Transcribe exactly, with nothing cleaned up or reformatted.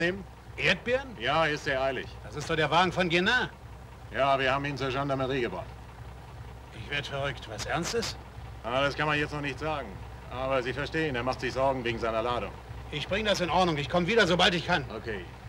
nehmen? Erdbeeren? Ja, ist sehr eilig. Das ist doch der Wagen von Guénin. Ja, wir haben ihn zur Gendarmerie gebracht. Ich werd verrückt. Was Ernstes? Ah, das kann man jetzt noch nicht sagen. Aber Sie verstehen, er macht sich Sorgen wegen seiner Ladung. Ich bring das in Ordnung. Ich komme wieder, sobald ich kann. Okay.